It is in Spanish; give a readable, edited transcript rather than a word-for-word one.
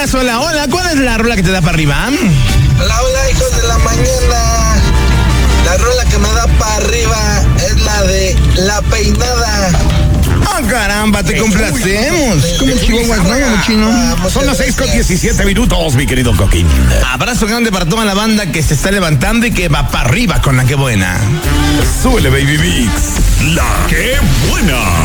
hola, hola. ¿Cuál es la rola que te da para arriba? Hola, hola, hijos de la mañana. La rola que me da para arriba es la de La Peinada. ¡Oh, caramba! ¡Te complacemos! ¿Cómo chihuahuas, no, chino? Son las 6:17, mi querido Coquín. Abrazo grande para toda la banda que se está levantando y que va para arriba con la que buena. Súbele, Baby Beats. La que buena.